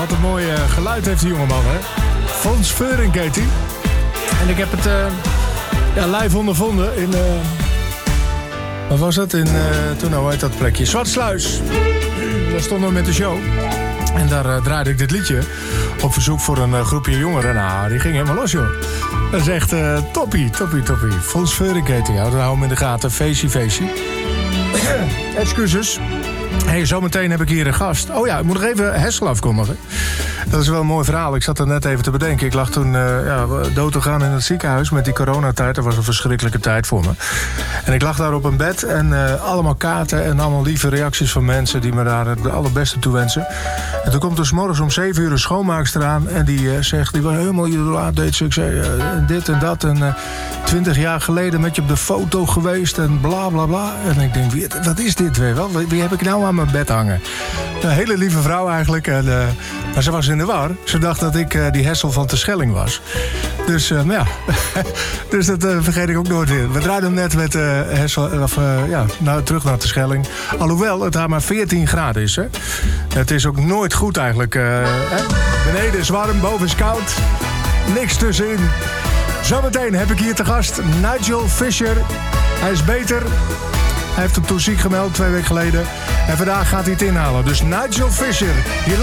Wat een mooi geluid heeft die jongeman, hè? Fons Veuring heet hij. En ik heb het live ondervonden in... wat was dat? Toen hoe heet dat plekje? Zwartsluis. Daar stonden we met de show. En daar draaide ik dit liedje op verzoek voor een groepje jongeren. Nou, die ging helemaal los, joh. Dat is echt toppie. Fons Veuring heet hij. Hou hem in de gaten. Feestje. Excuses. Hey, zometeen heb ik hier een gast. Oh ja, ik moet nog even Hessel afkondigen. Dat is wel een mooi verhaal. Ik zat er net even te bedenken. Ik lag toen dood te gaan in het ziekenhuis met die coronatijd. Dat was een verschrikkelijke tijd voor me. En ik lag daar op een bed en allemaal kaarten en allemaal lieve reacties van mensen die me daar het allerbeste toe wensen. En toen komt er 's morgens om 7 uur een schoonmaakster aan en die zegt, die was helemaal idolaat, deed ze. Ik zei, dit en dat en 20 jaar geleden met je op de foto geweest en bla bla bla. En ik denk, wat is dit weer wel? Wie heb ik nou aan mijn bed hangen? Een hele lieve vrouw eigenlijk. En, maar ze was in de war. Ze dacht dat ik die Hessel van Terschelling was. Dus dus dat vergeet ik ook nooit weer. We draaiden hem net met Hessel, terug naar Terschelling. Alhoewel het daar maar 14 graden is. Hè? Het is ook nooit goed eigenlijk. Beneden is warm, boven is koud. Niks tussenin. Zometeen heb ik hier te gast Nigel Fisher. Hij is beter. Hij heeft hem toen ziek gemeld 2 weken geleden. En vandaag gaat hij het inhalen. Dus Nigel Fisher, hier